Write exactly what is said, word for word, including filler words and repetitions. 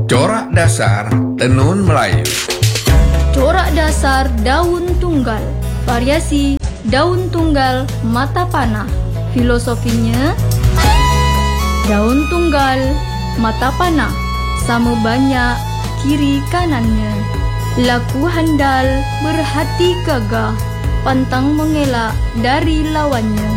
Corak dasar tenun Melayu. Corak dasar daun tunggal. Variasi daun tunggal mata panah. Filosofinya, daun tunggal mata panah sama banyak kiri kanannya. Laku handal berhati gagah, pantang mengelak dari lawannya.